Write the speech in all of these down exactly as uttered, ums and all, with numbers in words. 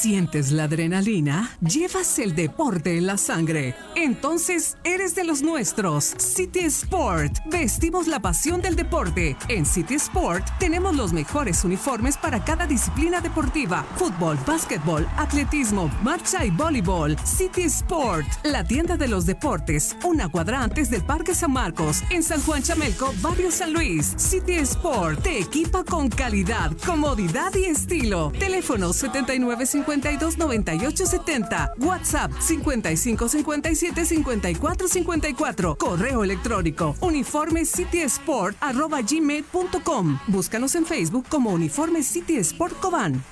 ¿Sientes la adrenalina? ¿Llevas el deporte en la sangre? Entonces eres de los nuestros. City Sport. Vestimos la pasión del deporte. En City Sport tenemos los mejores uniformes para cada disciplina deportiva. Fútbol, básquetbol, atletismo, marcha y voleibol. City Sport. La tienda de los deportes. Una cuadra antes del Parque San Marcos. En San Juan Chamelco, Barrio San Luis. City Sport. Te equipa con calidad, comodidad y estilo. Teléfono setenta y nueve cincuenta y dos noventa y ocho setenta. WhatsApp cincuenta y cinco cincuenta y siete cincuenta y cuatro cincuenta y cuatro. Correo electrónico uniforme city sport arroba gmail punto com. Búscanos en Facebook como Uniforme City Sport Cobán.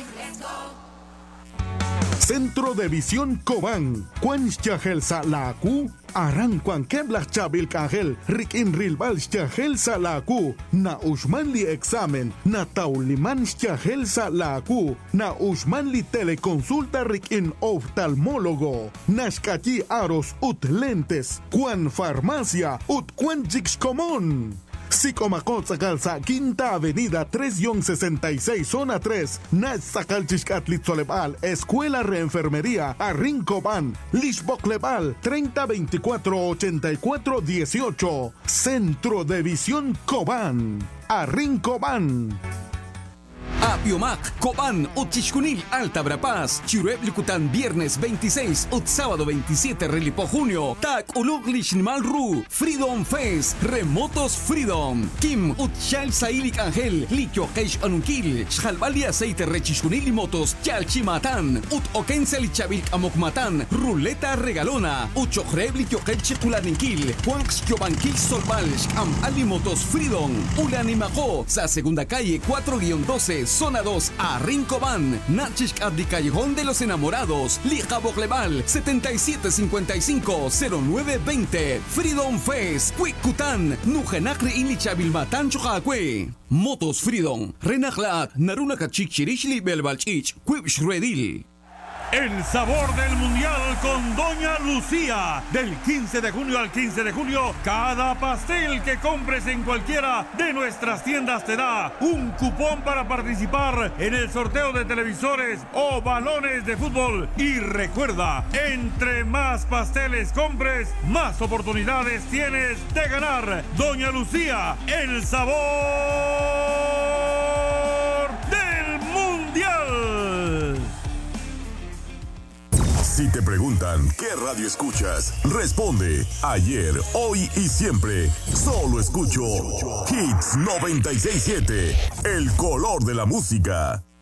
Centro de Visión Cobán. Cuanchagel Salaku. Aran Cuanqueblas Chabil Cajel. Rikin Rilbal Chagel Salaku. Na Ushmanli Examen. Na Tauliman Chagel Salaku. Na Ushmanli Teleconsulta Rikin Oftalmólogo. Nashkachi Aros Ut Lentes. Cuan Farmacia. Ut Cuanchix Común. Sicomacot Calza, Quinta Avenida tres sesenta y seis, Zona tres, Nach Sacalchixcatlitzolebal, Escuela Reenfermería, Arrincobán, Lixboclebal, treinta veinticuatro ochenta y cuatro dieciocho, Centro de Visión Cobán, Arrincobán. Apiomac, Cobán, Utchixcunil, Alta Verapaz, Chirueb Licutan, viernes veintiséis, Ut sábado veintisiete, Relipo junio, Tac Uluk Lishnimalru, Freedom Fest, Remotos Freedom, Kim Utchal Sailik Angel, Likyo Keish Anunkil, Chalbali Aceite Rechixcunil y Motos, Chalchimatan, Ut Okensel Chabil Amokmatan, Ruleta Regalona, Uchohreb Likyo Keish Kulaninkil, Juanx Yobankil Solval, Am Alimotos Freedom, Ulanimajo, Sa Segunda Calle cuatro doce, Zona dos, Arrincobán, Nachishk Abdi Callejón de los Enamorados, Lija Bocleval, setenta y siete cincuenta y cinco, cero nueve veinte, Freedom Fest, Cuicután, Nujenacre Inichabilmatán Chojacue. Motos Freedom, Renaclaat, Naruna Kachik Chirishli Belbalchich, Cuipshredil. El sabor del mundial con Doña Lucía. Del quince de junio al quince de julio, cada pastel que compres en cualquiera de nuestras tiendas te da un cupón para participar en el sorteo de televisores o balones de fútbol. Y recuerda, entre más pasteles compres, más oportunidades tienes de ganar. Doña Lucía, el sabor del mundial. Si te preguntan qué radio escuchas, responde ayer, hoy y siempre. Solo escucho Hits noventa y seis punto siete, el color de la música.